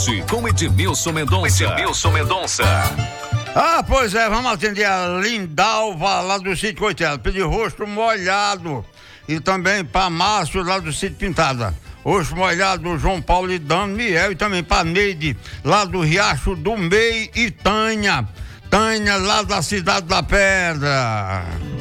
hoje com Edmilson Mendonça. Ah, pois é, vamos atender a Lindalva lá do Sítio Coitelo, pedir rosto molhado, e também para Márcio lá do Sítio Pintada. Rosto molhado, João Paulo e Dano Miel, e também para Neide lá do Riacho do Meio, e Tânia lá da Cidade da Pedra.